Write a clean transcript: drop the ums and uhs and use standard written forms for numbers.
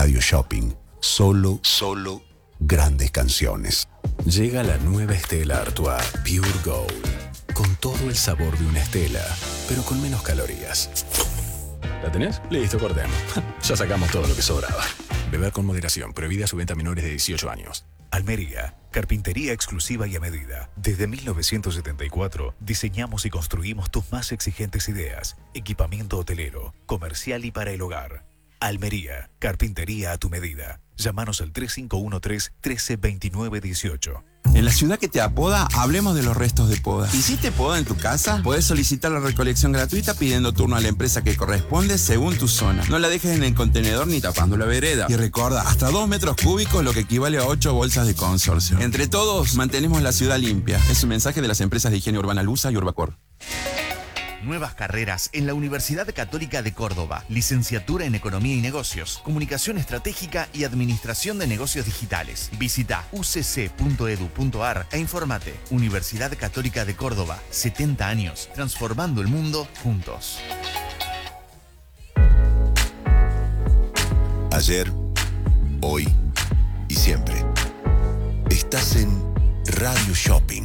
Radio Shopping. Solo grandes canciones. Llega la nueva Stella Artois Pure Gold. Con todo el sabor de una Stella, pero con menos calorías. ¿La tenés? Listo, cortemos. Ya sacamos todo lo que sobraba. Beber con moderación. Prohibida su venta a menores de 18 años. Almería, carpintería exclusiva y a medida. Desde 1974 diseñamos y construimos tus más exigentes ideas. Equipamiento hotelero, comercial y para el hogar. Almería, carpintería a tu medida. Llámanos al 3513-132918. En la ciudad que te apoda, hablemos de los restos de poda. ¿Hiciste poda en tu casa? Podés solicitar la recolección gratuita pidiendo turno a la empresa que corresponde según tu zona. No la dejes en el contenedor ni tapando la vereda. Y recuerda, hasta 2 metros cúbicos, lo que equivale a 8 bolsas de consorcio. Entre todos, mantenemos la ciudad limpia. Es un mensaje de las empresas de higiene urbana Lusa y Urbacor. Nuevas carreras en la Universidad Católica de Córdoba. Licenciatura en Economía y Negocios, Comunicación Estratégica y Administración de Negocios Digitales. Visita ucc.edu.ar e informate. Universidad Católica de Córdoba. 70 años. Transformando el mundo juntos. Ayer, hoy y siempre. Estás en Radio Shopping.